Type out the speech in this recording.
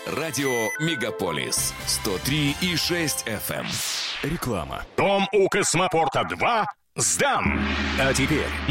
Радио Мегаполис 103,6 FM. Реклама. Дом у Космопорта 2 сдан. А теперь